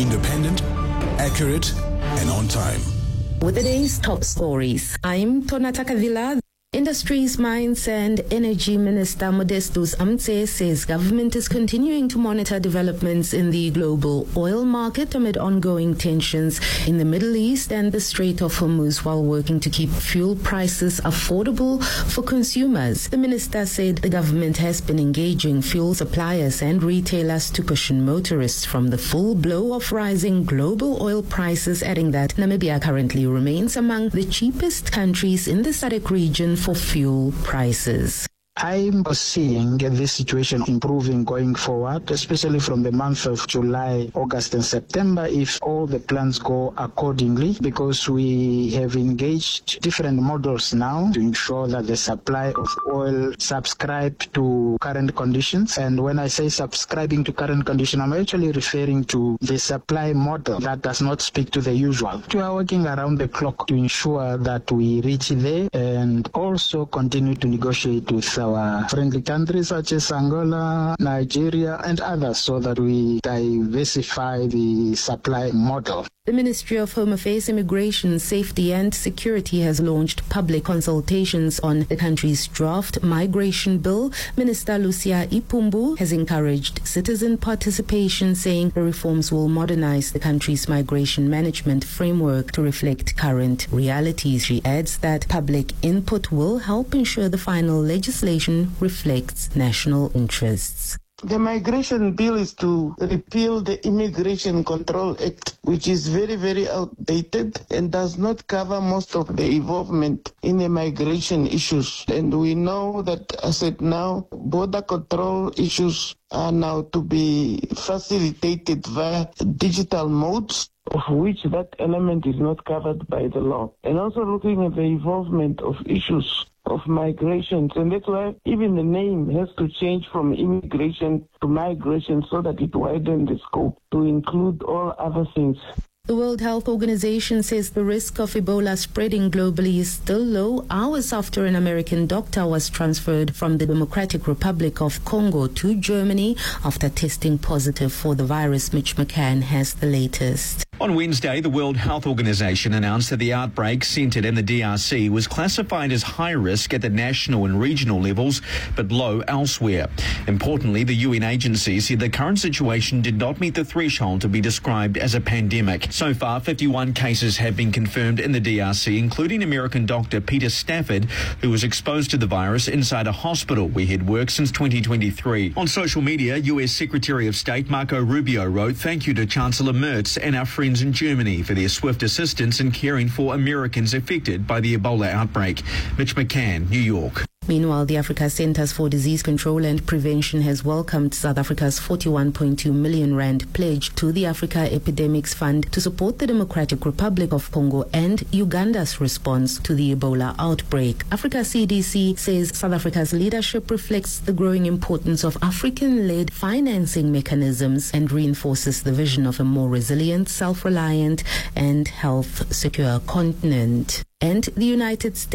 Independent, accurate, and on time. With the day's top stories, I'm Tonata Kavila. Industries, Mines and Energy Minister Modestus Amtse says government is continuing to monitor developments in the global oil market amid ongoing tensions in the Middle East and the Strait of Hormuz while working to keep fuel prices affordable for consumers. The minister said the government has been engaging fuel suppliers and retailers to cushion motorists from the full blow of rising global oil prices, adding that Namibia currently remains among the cheapest countries in the SADC region for fuel prices. I'm seeing this situation improving going forward, especially from the month of July, August and September, if all the plans go accordingly, because we have engaged different models now to ensure that the supply of oil subscribe to current conditions. And when I say subscribing to current conditions, I'm actually referring to the supply model that does not speak to the usual. We are working around the clock to ensure that we reach there and also continue to negotiate with our friendly countries such as Angola, Nigeria, and others so that we diversify the supply model. The Ministry of Home Affairs, Immigration, Safety and Security has launched public consultations on the country's draft migration bill. Minister Lucia Ipumbu has encouraged citizen participation, saying the reforms will modernize the country's migration management framework to reflect current realities. She adds that public input will help ensure the final legislation reflects national interests. The migration bill is to repeal the Immigration Control Act, which is very, very outdated and does not cover most of the involvement in the migration issues. And we know that, as it now, border control issues are now to be facilitated via digital modes, of which that element is not covered by the law. And also looking at the involvement of issues of migrations, and that's why even the name has to change from immigration to migration so that it widens the scope to include all other things. The World Health Organization says the risk of Ebola spreading globally is still low, hours after an American doctor was transferred from the Democratic Republic of Congo to Germany after testing positive for the virus. Mitch McCann has the latest. On Wednesday, the World Health Organization announced that the outbreak centered in the DRC was classified as high risk at the national and regional levels, but low elsewhere. Importantly, the UN agency said the current situation did not meet the threshold to be described as a pandemic. So far, 51 cases have been confirmed in the DRC, including American doctor Peter Stafford, who was exposed to the virus inside a hospital where he'd worked since 2023. On social media, US Secretary of State Marco Rubio wrote, "Thank you to Chancellor Merz and our friends in Germany for their swift assistance in caring for Americans affected by the Ebola outbreak." Mitch McCann, New York. Meanwhile, the Africa Centers for Disease Control and Prevention has welcomed South Africa's 41.2 million rand pledge to the Africa Epidemics Fund to support the Democratic Republic of Congo and Uganda's response to the Ebola outbreak. Africa CDC says South Africa's leadership reflects the growing importance of African-led financing mechanisms and reinforces the vision of a more resilient, self-reliant and health-secure continent. And the United States